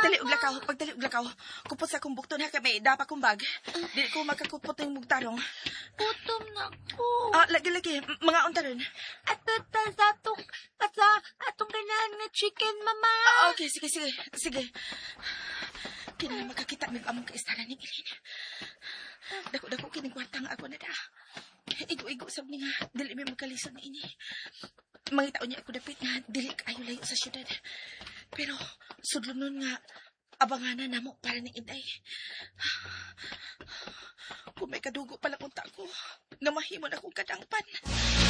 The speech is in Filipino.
Pagdali og lakaw. Kupot sa kong bukton ha, kay may dapa kong bag. Di ko makakupot ng mugtarong. Gutom na ko. Lagi, mga untaron. At atong ganahan nga chicken, mama. Okay, sige. Di na makakita may among kaistaran ni Ilin. Dako kinikwartang ako na da. Igo sa mga dili may magkalisod na ini. Mangitaon niya ako dapit nga dili kayo layo sa syudad. Pero sudlom nun nga abanganan namo para ni Inday. Kung may kadugo pala kong tago, nga mahimon akong kadangpan.